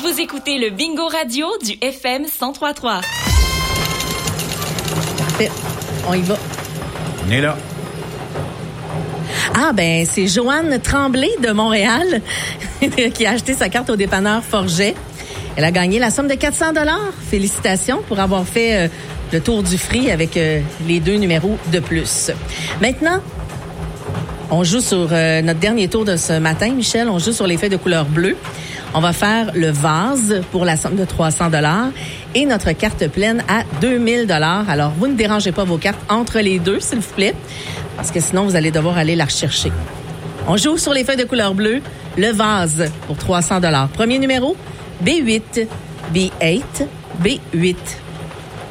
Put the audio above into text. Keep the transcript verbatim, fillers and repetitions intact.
Vous écoutez le Bingo Radio du F M cent trois point trois. Parfait. On y va. On est là. Ah, ben, c'est Joanne Tremblay de Montréal qui a acheté sa carte au dépanneur Forget. Elle a gagné la somme de quatre cents dollars. Félicitations pour avoir fait euh, le tour du free avec euh, les deux numéros de plus. Maintenant, on joue sur euh, notre dernier tour de ce matin, Michel. On joue sur les feuilles de couleur bleue. On va faire le vase pour la somme de trois cents dollars et notre carte pleine à deux mille dollars. Alors, vous ne dérangez pas vos cartes entre les deux, s'il vous plaît, parce que sinon, vous allez devoir aller la rechercher. On joue sur les feuilles de couleur bleue, le vase pour trois cents dollars. Premier numéro, B huit, B huit, B huit.